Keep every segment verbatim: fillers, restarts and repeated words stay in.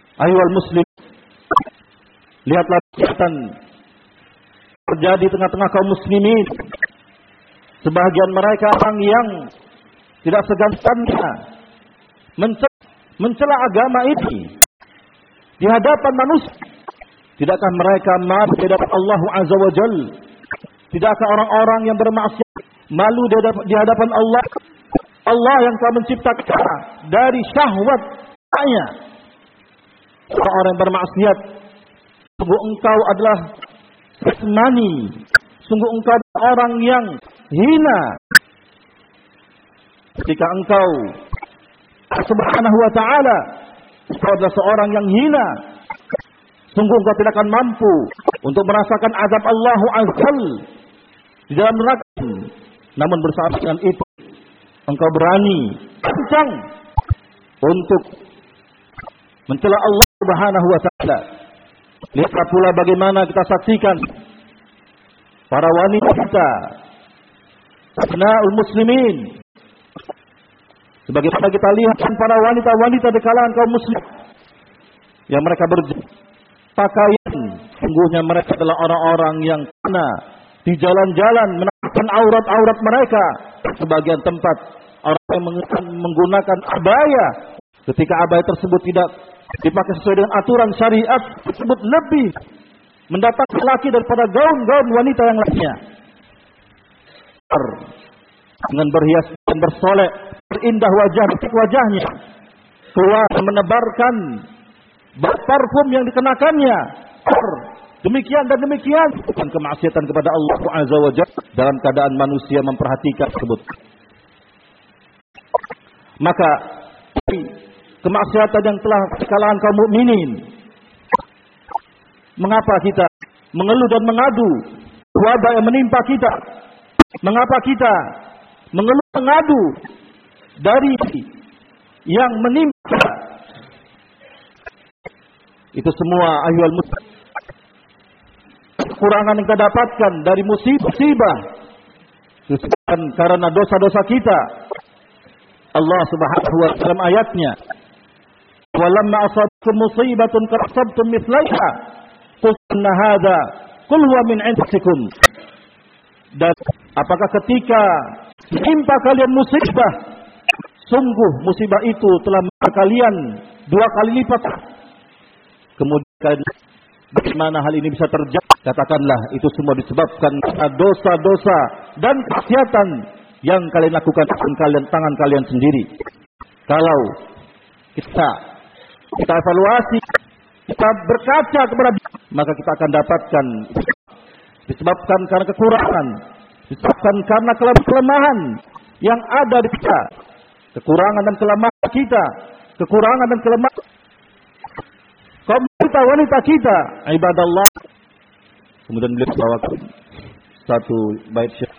Ayyuhal muslim, lihatlah kejahatan terjadi tengah-tengah kaum muslimin. Sebahagian mereka orang yang tidak segan-segannya mencela, mencela agama ini di hadapan manusia. Tidakkah mereka malu di hadapan Allah Azza wa Jal? Tidakkah orang-orang yang bermaksiat malu di hadapan Allah? Allah yang telah menciptakan dari syahwatnya. Orang-orang yang bermaksiat, sungguh engkau adalah jasmani, sungguh engkau adalah orang yang hina. Ketika engkau Subhanahu wa ta'ala, engkau adalah seorang yang hina, sungguh engkau tidak akan mampu untuk merasakan azab Allah Azza di dalam neraka. Namun bersama dengan itu, engkau berani kencang untuk mencela Allah Subhanahu wa ta'ala. Lihatlah pula bagaimana kita saksikan para wanita kita, abnaul muslimin. Sebagaimana kita lihat para wanita-wanita di kalangan kaum muslim yang mereka berpakaian, sungguhnya mereka adalah orang-orang yang kena di jalan-jalan menampakkan aurat-aurat mereka. Sebagian tempat orang yang menggunakan abaya, ketika abaya tersebut tidak dipakai sesuai dengan aturan syariat tersebut, lebih mendatangkan laki daripada gaun-gaun wanita yang lainnya. Dengan berhias dan bersolek, berindah wajah, wajahnya keluar menebarkan parfum yang dikenakannya. Demikian dan demikian, bukan kemaksiatan kepada Allah Azza wa Jalla dalam keadaan manusia memperhatikan tersebut. Maka kemaksiatan yang telah di kalangan kaum mukminin, mengapa kita mengeluh dan mengadu wabah yang menimpa kita? Mengapa kita mengeluh mengadu dari yang menimpa? Itu semua ayyuhal muslim, kekurangan yang kita dapatkan dari musibah-musibah disebabkan karena dosa-dosa kita. Allah Subhanahu wa ta'ala ayatnya, walamma asabatkum musibatun qad asabtum mithlaiha qul inna hadza qul huwa min 'indikum. Dan apakah ketika menimpa kalian musibah, sungguh musibah itu telah menimpa kalian dua kali lipat. Kemudian bagaimana hal ini bisa terjadi? Katakanlah itu semua disebabkan dosa-dosa dan kemaksiatan yang kalian lakukan dengan kalian tangan kalian sendiri. Kalau kita kita evaluasi, kita berkaca kepada, maka kita akan dapatkan disebabkan karena kekurangan, disebabkan karena kelemahan yang ada di kita, kekurangan dan kelemahan kita, kekurangan dan kelemahan kaum wanita-wanita kita, ibadallah. Kemudian beliau bawakan satu bait syair.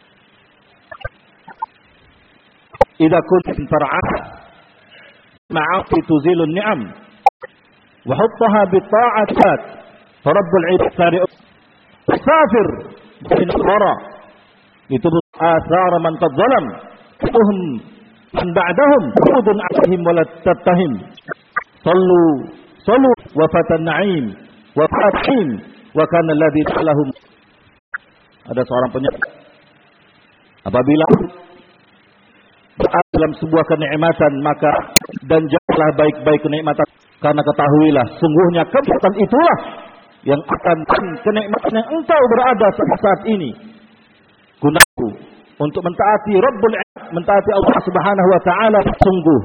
Idza kuntum tar'ah ma'afi tuzilun ni'am wa huttaha bi ta'atat fa rabbul 'ibad sari'u safir bin qara litubut athar man tadzalam tuhum man ba'dahum udun 'alaihim wa la tattahim sallu sallu wa fatan na'im wa fatim wa kana alladhi lahum. Ada seorang penyair, apabila berada dalam sebuah kenikmatan, maka dan jadilah baik-baik kenikmatan, karena ketahuilah sungguhnya kenikmatan itulah yang akan kenikmatan yang engkau berada saat ini. Gunaku untuk mentaati Rabbul 'Ibad, mentaati Allah Subhanahu wa ta'ala. Sungguh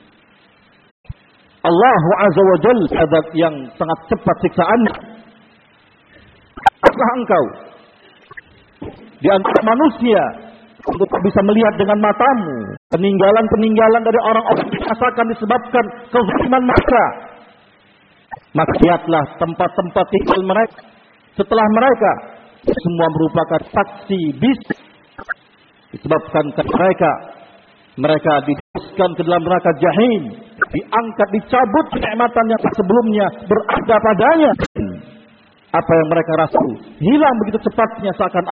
Allah Azza wa Jalla zat yang sangat cepat siksaannya. Apakah engkau di antara manusia untuk bisa melihat dengan matamu peninggalan-peninggalan dari orang-orang yang dirasakan disebabkan kezaliman mereka? Maka lihatlah tempat-tempat tinggal mereka setelah mereka semua merupakan saksi bisu disebabkan mereka mereka diduskan ke dalam neraka jahim, diangkat, dicabut kenikmatan yang sebelumnya berada padanya. Apa yang mereka rasakan hilang begitu cepatnya, seakan